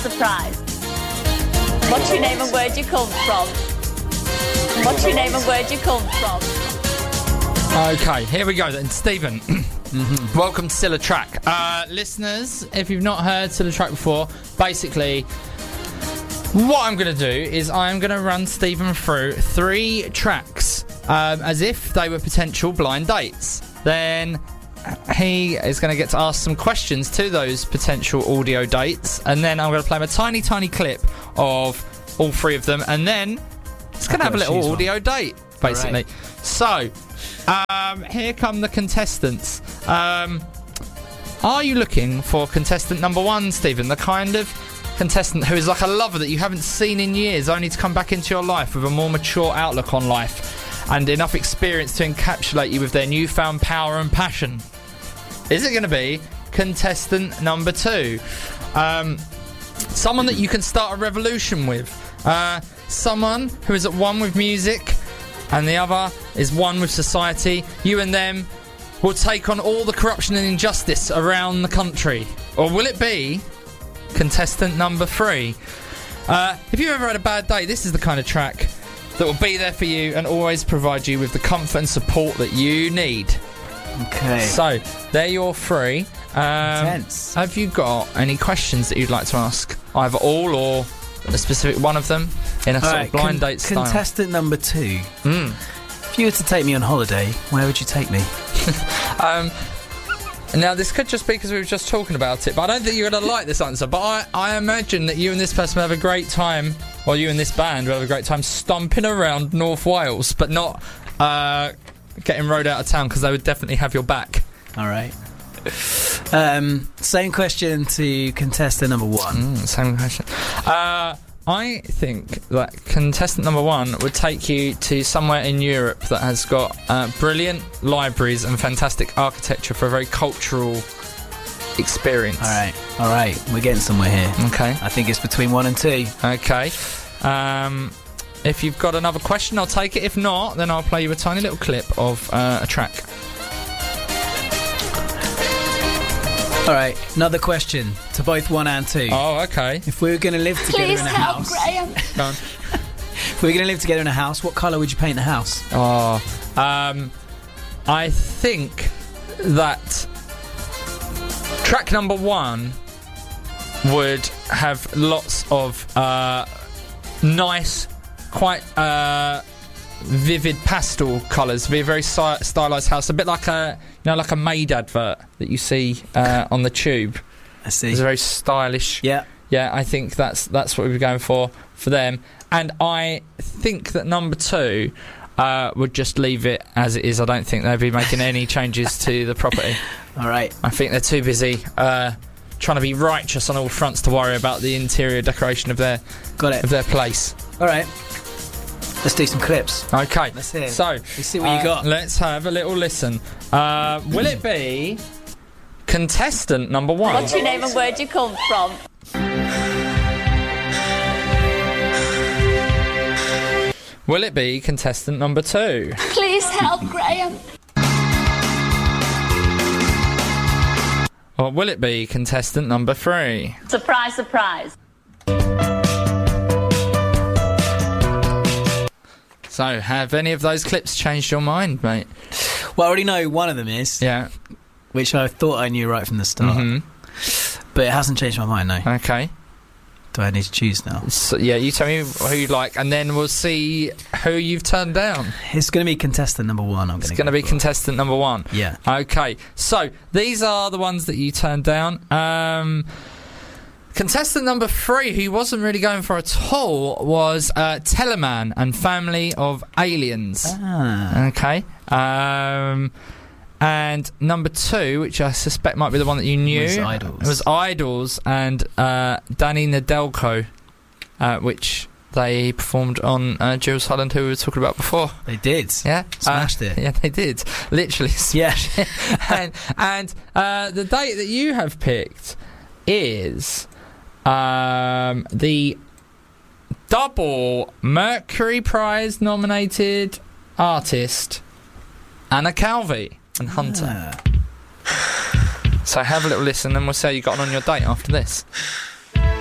surprise. What's your name and where'd you come from? What's your name and where'd you come from? Okay, here we go then. Stephen, welcome to Still a Track. Listeners, if you've not heard Still a Track before, basically what I'm going to do is I'm going to run Stephen through 3 tracks as if they were potential blind dates. Then he is going to get to ask some questions to those potential audio dates, and then I'm going to play him a tiny, tiny clip of all 3 of them, and then it's going to have a little audio date, basically. Right. So, here come the contestants. Are you looking for contestant number 1, Stephen? The kind of contestant who is like a lover that you haven't seen in years, only to come back into your life with a more mature outlook on life and enough experience to encapsulate you with their newfound power and passion? Is it going to be contestant number 2? Someone that you can start a revolution with. Someone who is at one with music and the other is one with society. You and them will take on all the corruption and injustice around the country. Or will it be contestant number 3? If you've ever had a bad day, this is the kind of track that will be there for you and always provide you with the comfort and support that you need. Okay. So, they're your 3. Intense. Have you got any questions that you'd like to ask? Either all or a specific one of them in a sort of blind date style? Contestant number 2. If you were to take me on holiday, where would you take me? Now, this could just be because we were just talking about it, but I don't think you're going to like this answer. But I imagine that you and this person will have a great time, or you and this band will have a great time stomping around North Wales, but not getting rode out of town, because they would definitely have your back. All right. Same question to contestant number 1. Same question. I think that contestant number 1 would take you to somewhere in Europe that has got brilliant libraries and fantastic architecture for a very cultural experience. All right. We're getting somewhere here. Okay. I think it's between 1 and 2. Okay. If you've got another question, I'll take it. If not, then I'll play you a tiny little clip of a track. All right, another question to both 1 and 2. Oh, okay. If we were going to live together in a house... Please help, Graham. Go on. If we were going to live together in a house, what colour would you paint the house? I think that track number 1 would have lots of nice, quite vivid pastel colours. Be a very stylised house, a bit like a Maid advert that you see on the tube. I see. It's a very stylish. Yeah. I think that's what we're going for them. And I think that number 2 would just leave it as it is. I don't think they'd be making any changes to the property. All right. I think they're too busy trying to be righteous on all fronts to worry about the interior decoration of their place. All right. Let's do some clips. Okay. Let's hear. So, let's see what you got. Let's have a little listen. Will it be contestant number 1? What's your name and where'd you come from? Will it be contestant number 2? Please help, Graham. Or will it be contestant number 3? Surprise, surprise. So, have any of those clips changed your mind, mate? Well, I already know one of them is. Yeah. Which I thought I knew right from the start. Mm-hmm. But it hasn't changed my mind, no. Okay. Do I need to choose now? So, yeah, you tell me who you like, and then we'll see who you've turned down. It's going to be contestant number 1. It's going to be contestant number 1. Yeah. Okay. So, these are the ones that you turned down. Contestant number 3, who wasn't really going for at all, was Teleman and Family of Aliens. Okay. And number 2, which I suspect might be the one that you knew, was Idols and Danny Nedelko, which they performed on Jules Holland, who we were talking about before. They did. Yeah. Smashed it. Yeah, they did. Literally smashed it. And the date that you have picked is the double Mercury Prize nominated artist Anna Calvi and Hunter. So have a little listen and we'll see how you got on your date after this.